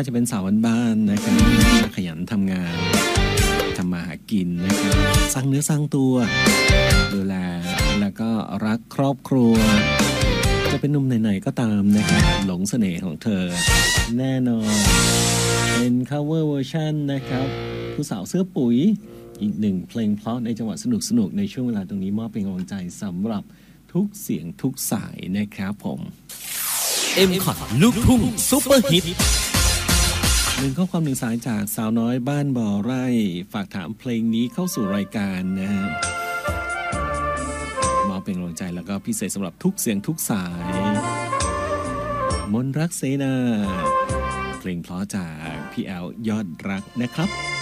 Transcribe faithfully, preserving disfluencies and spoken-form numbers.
จะเป็นสาวบ้านๆนะครับขยันทำงานทำมาหากินนะครับสร้างเนื้อสร้างตัวดูแลแล้วก็รักครอบครัวจะเป็นหนุ่มไหนๆก็ตามนะครับหลงเสน่ห์ของเธอแน่นอนเป็น cover version นะครับผู้สาวเสื้อปุ๋ยอีกหนึ่งเพลงเพราะในจังหวะสนุกๆในช่วงเวลาตรงนี้มอบเป็นกำลังใจสำหรับทุกเสียงทุกสายนะครับผมเอ็ม คอท ลูกทุ่งซุปเปอร์ฮิตหนึ่งข้อความหนึ่งสายจากสาวน้อยบ้านบ่อไร่ฝากถามเพลงนี้เข้าสู่รายการนะฮะมอบเป็นกำลังใจแล้วก็พิเศษสำหรับทุกเสียงทุกสายมนรักเสนาเพลงเพราะจากพี่แอลยอดรักนะครับ